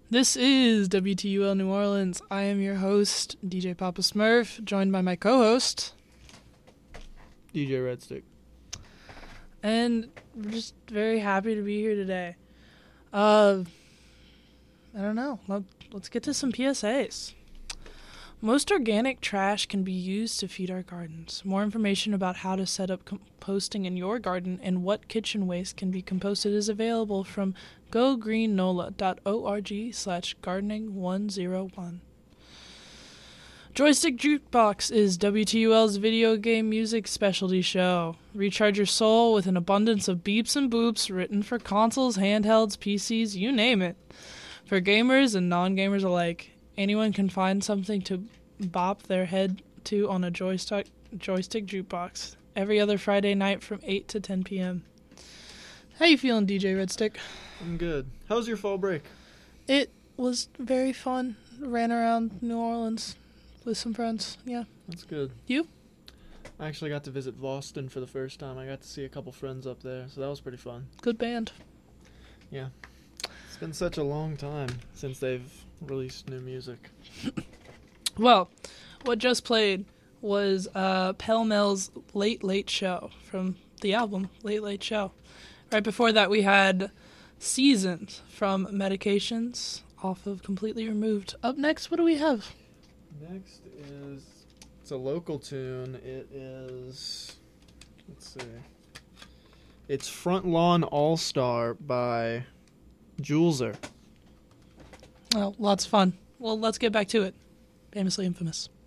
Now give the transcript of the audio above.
This is WTUL New Orleans. I am your host, DJ Papa Smurf, joined by my co-host, DJ Redstick. and we're just very happy to be here today. I don't know. Let's get to some PSAs. Most organic trash can be used to feed our gardens. More information about how to set up composting in your garden and what kitchen waste can be composted is available from gogreennola.org/gardening101. Joystick Jukebox is WTUL's video game music specialty show. Recharge your soul with an abundance of beeps and boops written for consoles, handhelds, PCs, you name it. For gamers and non-gamers alike, anyone can find something to bop their head to on a joystick jukebox every other Friday night from 8 to 10 p.m. How you feeling, DJ Redstick? I'm good. How was your fall break? It was very fun. Ran around New Orleans with some friends. Yeah. That's good. You? I actually got to visit Boston for the first time. I got to see a couple friends up there, so that was pretty fun. Good band. Yeah. It's been such a long time since they've released new music. Well, what just played was Pell Mell's Late Late Show from the album Late Late Show. Right before that, we had Seasons from Medications off of Completely Removed. Up next, what do we have? Next it's a local tune. It is, let's see. It's Front Lawn All-Star by Julzer. Well, lots of fun. Well, let's get back to it. Famously Infamous.